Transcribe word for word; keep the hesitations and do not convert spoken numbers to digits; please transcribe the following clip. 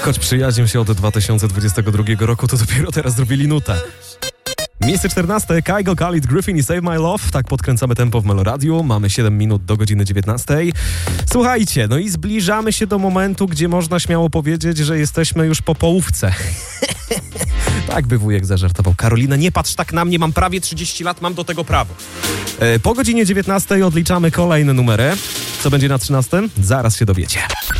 Choć przyjaźnią się od dwa tysiące dwudziestego drugiego roku, to dopiero teraz zrobili nutę. Miejsce czternaste. Kygo, Khalid, Griffin i Save My Love. Tak podkręcamy tempo w Meloradiu. Mamy siedem minut do godziny dziewiętnastej. Słuchajcie, no i zbliżamy się do momentu, gdzie można śmiało powiedzieć, że jesteśmy już po połówce. Tak by wujek zażartował. Karolina, nie patrz tak na mnie, mam prawie trzydzieści lat, mam do tego prawo. E, po godzinie dziewiętnastej odliczamy kolejne numery. Co będzie na trzynastym? Zaraz się dowiecie.